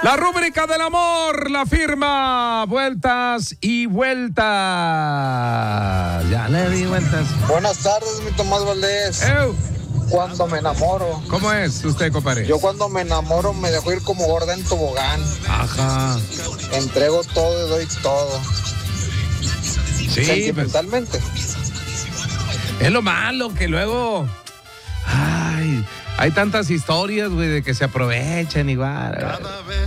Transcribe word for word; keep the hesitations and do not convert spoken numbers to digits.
La rúbrica del amor, la firma, vueltas y vueltas. Ya le di vueltas. Buenas tardes, mi Tomás Valdés. ¡Ew! Cuando me enamoro. ¿Cómo es usted, compadre? Yo cuando me enamoro me dejo ir como gorda en tobogán. Ajá. Entrego todo y doy todo. Sí, Sentimentalmente. Pues, es lo malo que luego... Ay, hay tantas historias, güey, de que se aprovechan igual.